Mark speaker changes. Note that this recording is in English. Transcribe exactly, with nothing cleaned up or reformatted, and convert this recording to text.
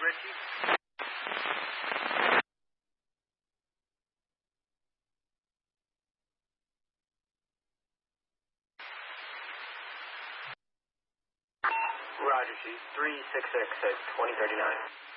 Speaker 1: Richie. Roger, Chief. three six six six, twenty thirty-nine.